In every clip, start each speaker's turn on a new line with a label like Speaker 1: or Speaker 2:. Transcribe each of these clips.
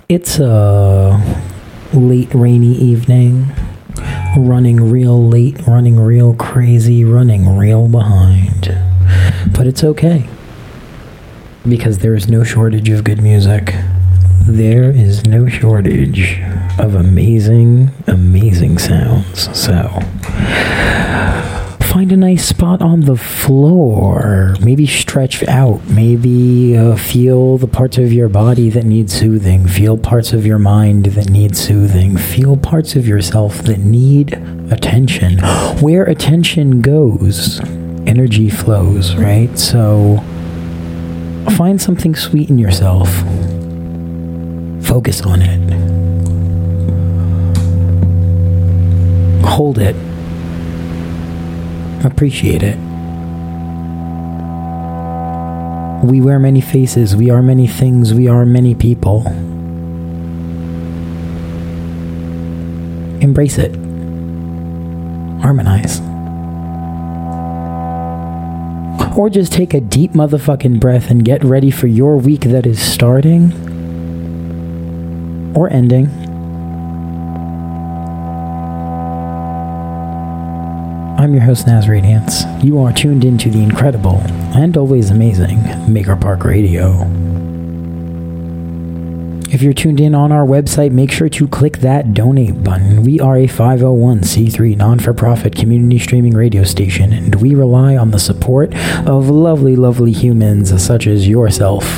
Speaker 1: It's a late rainy evening, running real late, running real crazy, running real behind. But it's okay, because there is no shortage of good music. There is no shortage of amazing, amazing sounds. So, find a nice spot on the floor. Maybe stretch out. Maybe feel the parts of your body that need soothing. Feel parts of your mind that need soothing. Feel parts of yourself that need attention. Where attention goes, energy flows, right? So, find something sweet in yourself. Focus on it. Hold it. Appreciate it. We wear many faces. We are many things. We are many people. Embrace it. Harmonize. Or just take a deep motherfucking breath and get ready for your week that is starting or ending. I'm your host, Naz Radiance. You are tuned into the incredible and always amazing Maker Park Radio. If you're tuned in on our website, make sure to click that donate button. We are a 501c3 non-for-profit community streaming radio station, and we rely on the support of lovely, lovely humans such as yourself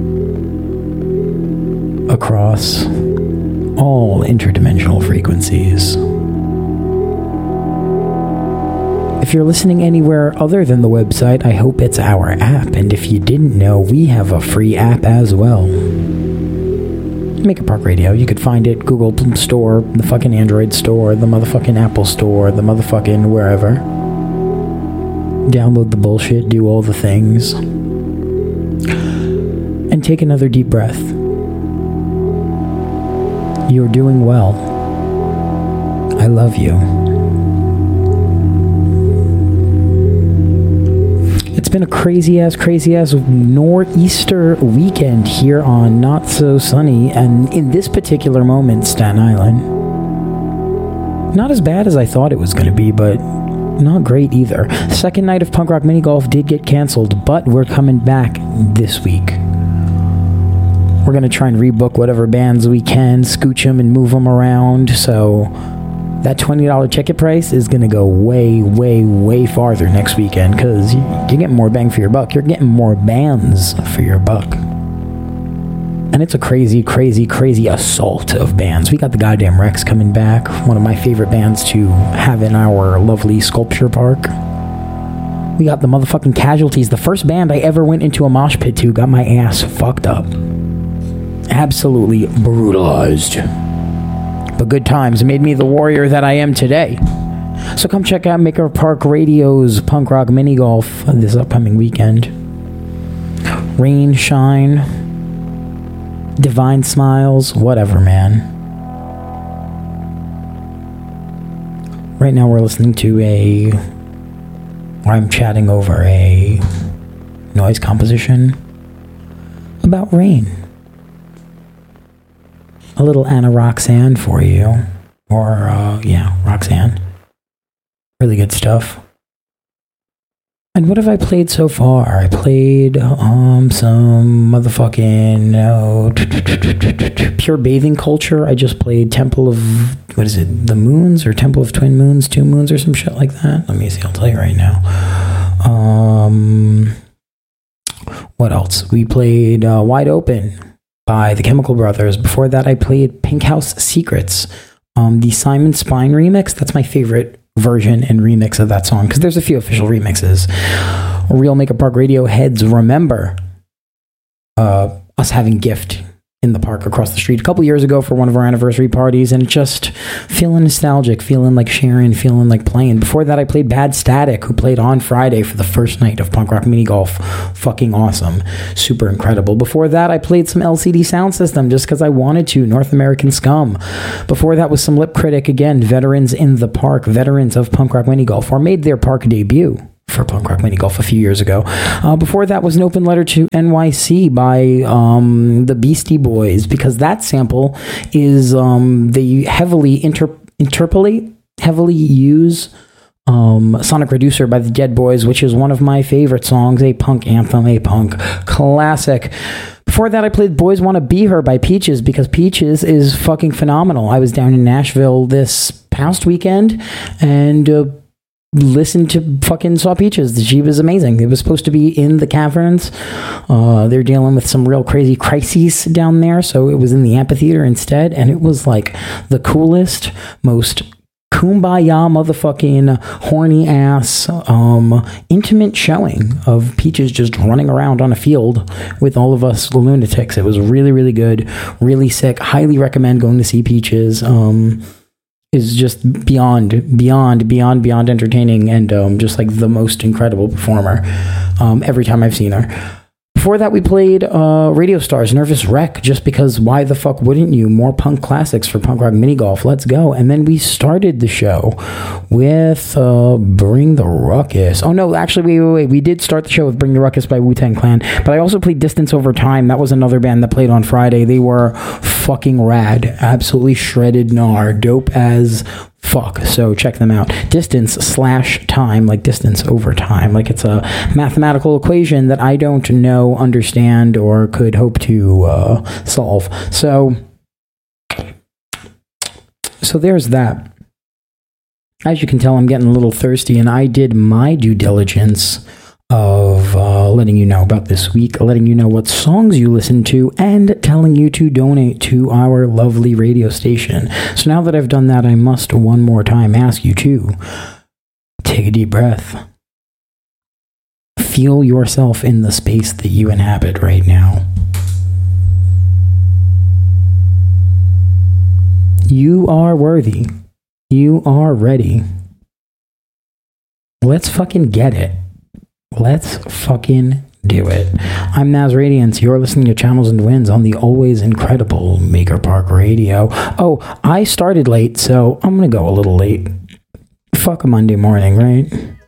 Speaker 1: across all interdimensional frequencies. If you're listening anywhere other than the website, I hope it's our app. And if you didn't know, we have a free app as well. Maker Park Radio. You could find it Google Store, the fucking Android Store, the motherfucking Apple Store, the motherfucking wherever. Download the bullshit, do all the things. And take another deep breath. You're doing well. I love you. It's been a crazy ass nor'easter weekend here on Not So Sunny, and in this particular moment, Staten Island. Not as bad as I thought it was going to be, but not great either. Second night of Punk Rock Mini Golf did get canceled, but we're coming back this week. We're going to try and rebook whatever bands we can, scooch them and move them around, so that $20 ticket price is going to go way, way, way farther next weekend, because you're getting more bang for your buck. You're getting more bands for your buck. And it's a crazy, crazy, crazy assault of bands. We got the goddamn Rex coming back, one of my favorite bands to have in our lovely sculpture park. We got the motherfucking Casualties, the first band I ever went into a mosh pit to, got my ass fucked up. Absolutely brutalized. But good times made me the warrior that I am today. So come check out Maker Park Radio's Punk Rock Mini Golf this upcoming weekend. Rain, shine, divine smiles, whatever, man. Right now we're listening to I'm chatting over a noise composition about rain. A little Anna Roxanne for you. Or, Roxanne. Really good stuff. And what have I played so far? I played some motherfucking Pure Bathing Culture. I just played Temple of, the Moons? Or Temple of Twin Moons, 2 Moons, or some shit like that. Let me see, I'll tell you right now. What else? We played Wide Open by the Chemical Brothers. Before that, I played Pink House Secrets, the Simon Spine remix. That's my favorite version and remix of that song, because there's a few official remixes. Real Maker Park Radio heads remember us having Gift in the park across the street a couple years ago for one of our anniversary parties, and just feeling nostalgic, feeling like sharing, feeling like playing. Before that, I played Bad Static, who played on Friday for the first night of Punk Rock Mini Golf. Fucking awesome. Super incredible. Before that, I played some LCD Sound System just because I wanted to. North American Scum. Before that was some Lip Critic again. Veterans in the Park. Veterans of Punk Rock Mini Golf, or made their park debut for Punk Rock Mini Golf a few years ago. Before that was an Open Letter to NYC by the Beastie Boys, because that sample is they heavily heavily use Sonic Reducer by the Dead Boys, which is one of my favorite songs, a punk anthem, a punk classic. Before that, I played Boys Wanna Be Her by Peaches, because Peaches is fucking phenomenal. I was down in Nashville this past weekend and saw Peaches. She was amazing. It was supposed to be in the caverns. They're dealing with some real crazy crises down there, so it was in the amphitheater instead, and it was like the coolest, most kumbaya motherfucking horny ass intimate showing of Peaches just running around on a field with all of us lunatics. It was really, really good, really sick. Highly recommend going to see Peaches. Is just beyond entertaining, and just like the most incredible performer every time I've seen her. Before that, we played Radio Stars, Nervous Wreck, just because why the fuck wouldn't you? More punk classics for Punk Rock Mini Golf. Let's go. And then we started the show with Bring the Ruckus. Oh, no, actually, wait. We did start the show with Bring the Ruckus by Wu-Tang Clan, but I also played Distance Over Time. That was another band that played on Friday. They were fucking rad. Absolutely shredded gnar. Dope as fuck. So check them out. Distance/time, like distance over time. Like it's a mathematical equation that I don't know, understand, or could hope to solve. So there's that. As you can tell, I'm getting a little thirsty, and I did my due diligence of letting you know about this week, letting you know what songs you listen to, and telling you to donate to our lovely radio station. So now that I've done that, I must one more time ask you to take a deep breath. Feel yourself in the space that you inhabit right now. You are worthy. You are ready. Let's fucking get it. Let's fucking do it. I'm Naz Radiance. You're listening to Channels and Winds on the always incredible Maker Park Radio. Oh, I started late, so I'm gonna go a little late. Fuck a Monday morning, right?